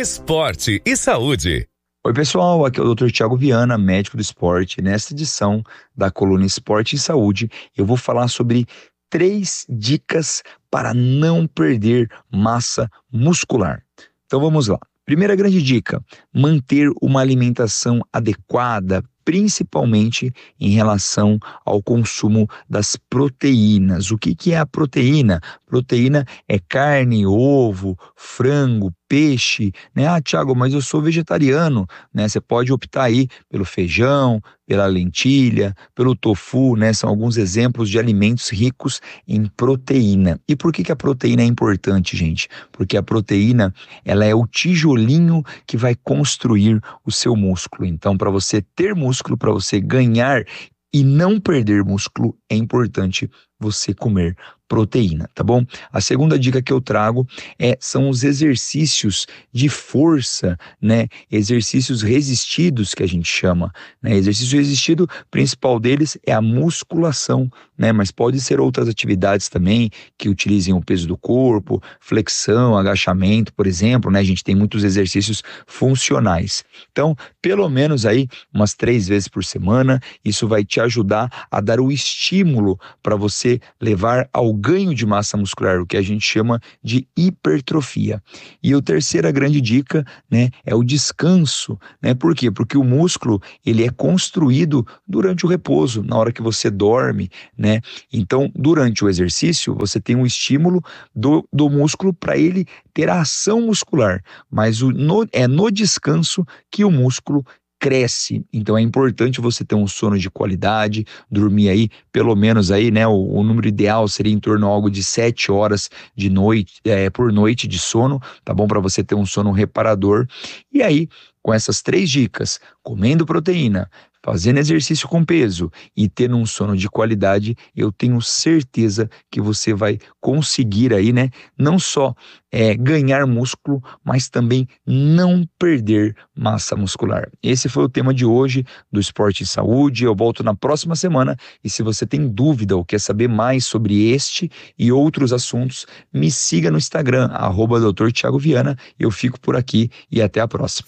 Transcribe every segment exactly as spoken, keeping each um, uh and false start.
Esporte e Saúde. Oi pessoal, aqui é o doutor Thiago Viana, médico do esporte. Nesta edição da coluna Esporte e Saúde, eu vou falar sobre três dicas para não perder massa muscular. Então vamos lá. Primeira grande dica: manter uma alimentação adequada, principalmente em relação ao consumo das proteínas. O que que é a proteína? Proteína é carne, ovo, frango, peixe, né? Ah, Thiago, mas eu sou vegetariano, né? Você pode optar aí pelo feijão, pela lentilha, pelo tofu, né? São alguns exemplos de alimentos ricos em proteína. E por que que a proteína é importante, gente? Porque a proteína, ela é o tijolinho que vai construir o seu músculo. Então, para você ter músculo, para você ganhar e não perder músculo, é importante você comer proteína, tá bom? A segunda dica que eu trago é, são os exercícios de força, né? Exercícios resistidos, que a gente chama, né? Exercício resistido, o principal deles é a musculação, né? Mas pode ser outras atividades também que utilizem o peso do corpo, flexão, agachamento, por exemplo, né? A gente tem muitos exercícios funcionais. Então, pelo menos aí umas três vezes por semana, isso vai te ajudar a dar o estímulo para você levar ao ganho de massa muscular, o que a gente chama de hipertrofia. E a terceira grande dica, né, é o descanso, né? Por quê? Porque o músculo, ele é construído durante o repouso, na hora que você dorme, né? Então, durante o exercício, você tem um estímulo do, do músculo para ele ter a ação muscular, mas o, no, é no descanso que o músculo cresce. Então é importante você ter um sono de qualidade, dormir aí pelo menos aí, né, o, o número ideal seria em torno algo de sete horas de noite, é, por noite de sono, tá bom? Para você ter um sono reparador. E aí, com essas três dicas, comendo proteína, fazendo exercício com peso e tendo um sono de qualidade, eu tenho certeza que você vai conseguir aí, né, não só é, ganhar músculo, mas também não perder massa muscular. Esse foi o tema de hoje do Esporte e Saúde. Eu volto na próxima semana e se você tem dúvida ou quer saber mais sobre este e outros assuntos, me siga no Instagram, arroba doutor Thiago Viana. Eu fico por aqui e até a próxima.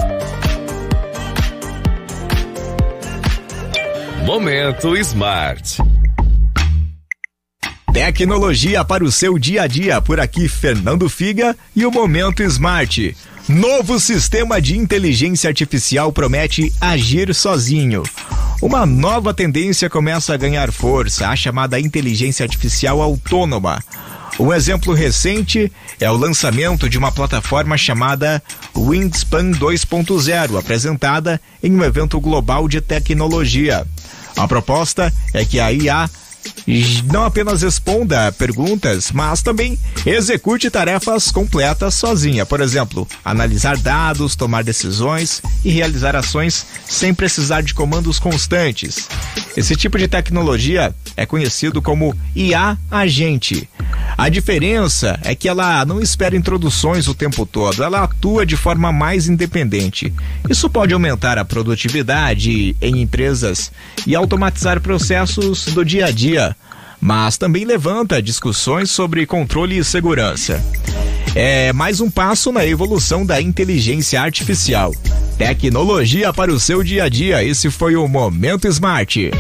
Momento Smart. Tecnologia para o seu dia a dia. Por aqui, Fernando Figa e o Momento Smart. Novo sistema de inteligência artificial promete agir sozinho. Uma nova tendência começa a ganhar força, a chamada inteligência artificial autônoma. Um exemplo recente é o lançamento de uma plataforma chamada Wingspan dois ponto zero, apresentada em um evento global de tecnologia. A proposta é que a I A não apenas responda perguntas, mas também execute tarefas completas sozinha. Por exemplo, analisar dados, tomar decisões e realizar ações sem precisar de comandos constantes. Esse tipo de tecnologia é conhecido como I A agente. A diferença é que ela não espera introduções o tempo todo, ela atua de forma mais independente. Isso pode aumentar a produtividade em empresas e automatizar processos do dia a dia, mas também levanta discussões sobre controle e segurança. É mais um passo na evolução da inteligência artificial. Tecnologia para o seu dia a dia. Esse foi o Momento Smart.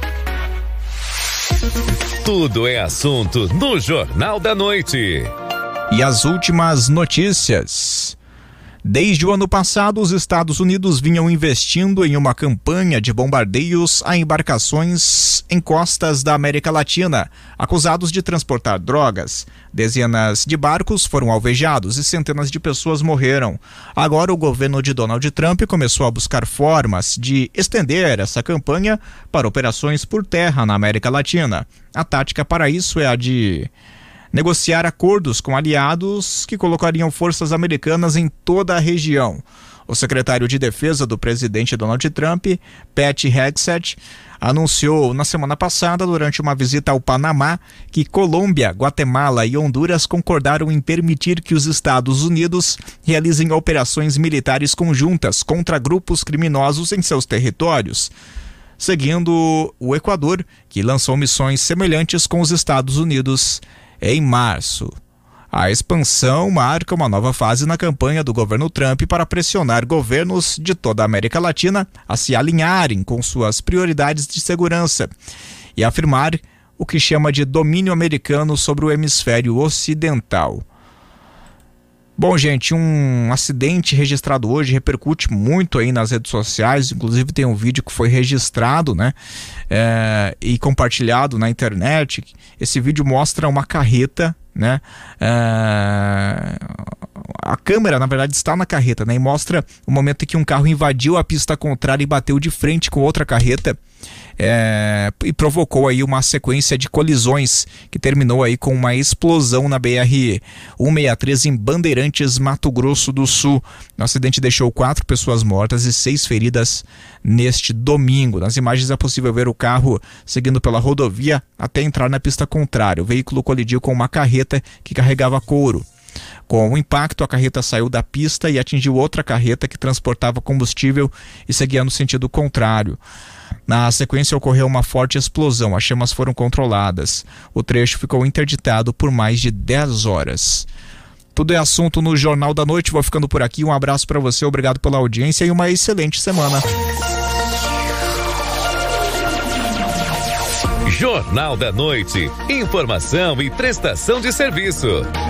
Tudo é assunto no Jornal da Noite. E as últimas notícias. Desde o ano passado, os Estados Unidos vinham investindo em uma campanha de bombardeios a embarcações em costas da América Latina, acusados de transportar drogas. Dezenas de barcos foram alvejados e centenas de pessoas morreram. Agora, o governo de Donald Trump começou a buscar formas de estender essa campanha para operações por terra na América Latina. A tática para isso é a de negociar acordos com aliados que colocariam forças americanas em toda a região. O secretário de Defesa do presidente Donald Trump, Pete Hegseth, anunciou na semana passada, durante uma visita ao Panamá, que Colômbia, Guatemala e Honduras concordaram em permitir que os Estados Unidos realizem operações militares conjuntas contra grupos criminosos em seus territórios, seguindo o Equador, que lançou missões semelhantes com os Estados Unidos em março. A expansão marca uma nova fase na campanha do governo Trump para pressionar governos de toda a América Latina a se alinharem com suas prioridades de segurança e afirmar o que chama de domínio americano sobre o hemisfério ocidental. Bom, gente, um acidente registrado hoje repercute muito aí nas redes sociais, inclusive tem um vídeo que foi registrado, né, é, e compartilhado na internet. Esse vídeo mostra uma carreta, né, é, a câmera, na verdade, está na carreta, né, e mostra o momento em que um carro invadiu a pista contrária e bateu de frente com outra carreta. É, e provocou aí uma sequência de colisões que terminou aí com uma explosão na B R cento e sessenta e três em Bandeirantes, Mato Grosso do Sul. O acidente deixou quatro pessoas mortas e seis feridas neste domingo. Nas imagens é possível ver o carro seguindo pela rodovia até entrar na pista contrária. O veículo colidiu com uma carreta que carregava couro. Com o impacto, a carreta saiu da pista e atingiu outra carreta que transportava combustível e seguia no sentido contrário. Na sequência, ocorreu uma forte explosão. As chamas foram controladas. O trecho ficou interditado por mais de dez horas. Tudo é assunto no Jornal da Noite. Vou ficando por aqui. Um abraço para você, obrigado pela audiência e uma excelente semana. Jornal da Noite. Informação e prestação de serviço.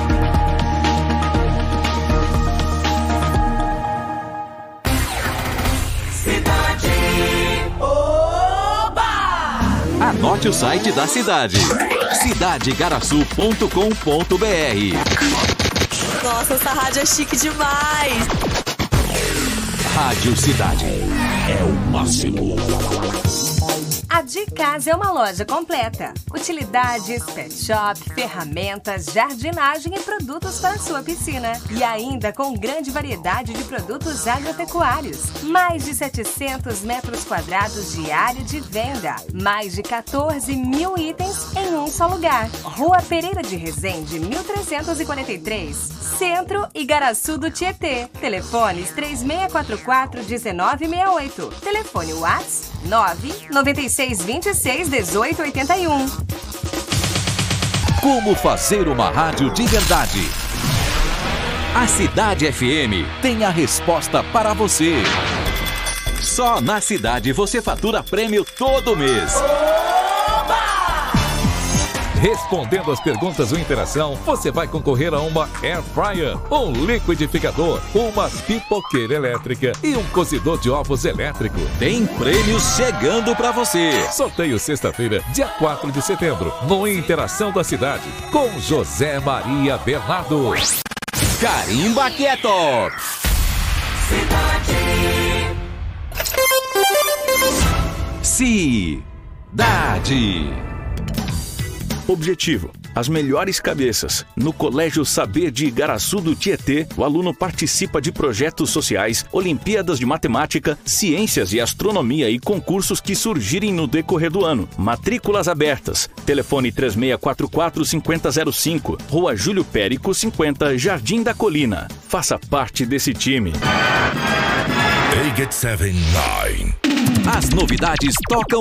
Anote o site da cidade, cidade garaçu ponto com ponto b r. Nossa, essa rádio é chique demais. Rádio Cidade é o máximo. A De Casa é uma loja completa. Utilidades, pet shop, ferramentas, jardinagem e produtos para sua piscina. E ainda com grande variedade de produtos agropecuários. Mais de setecentos metros quadrados de área de venda. Mais de quatorze mil itens em um só lugar. Rua Pereira de Resende, mil trezentos e quarenta e três. Centro e Igaraçu do Tietê. Telefones três seis quatro quatro, um nove seis oito. Telefone WhatsApp nove nove seis dois seis um oito oito um. Como fazer uma rádio de verdade? A Cidade F M tem a resposta para você. Só na Cidade você fatura prêmio todo mês. Respondendo as perguntas do Interação, você vai concorrer a uma Air Fryer, um liquidificador, uma pipoqueira elétrica e um cozidor de ovos elétrico. Tem prêmios chegando pra você. Sorteio sexta-feira, dia quatro de setembro, no Interação da Cidade, com José Maria Bernardo. Carimba que é top. Cidade. Objetivo: as melhores cabeças. No Colégio Saber de Igaraçu do Tietê, o aluno participa de projetos sociais, Olimpíadas de Matemática, Ciências e Astronomia e concursos que surgirem no decorrer do ano. Matrículas abertas. Telefone três seis quatro quatro, cinco zero zero cinco, Rua Júlio Périco, cinquenta, Jardim da Colina. Faça parte desse time. Take it seven nine. As novidades tocam